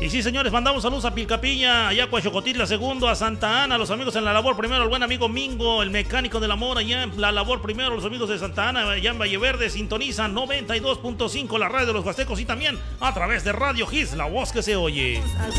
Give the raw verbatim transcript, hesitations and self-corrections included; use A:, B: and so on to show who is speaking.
A: Y sí, señores, mandamos saludos a Pilcapilla, allá a Coachocotitla segundo, a Santa Ana, los amigos en la labor primero, el buen amigo Mingo, el mecánico del amor, allá en la labor primero, los amigos de Santa Ana, allá en Valle Verde, sintonizan noventa y dos punto cinco la radio de los Huastecos y también a través de Radio Hits, la voz que se oye.